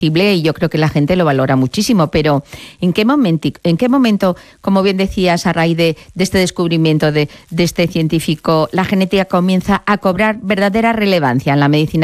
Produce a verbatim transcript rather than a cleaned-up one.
y yo creo que la gente lo valora muchísimo, pero ¿en qué momento, en qué momento como bien decías, a raíz de, de este descubrimiento de, de este científico, la genética comienza a cobrar verdadera relevancia en la medicina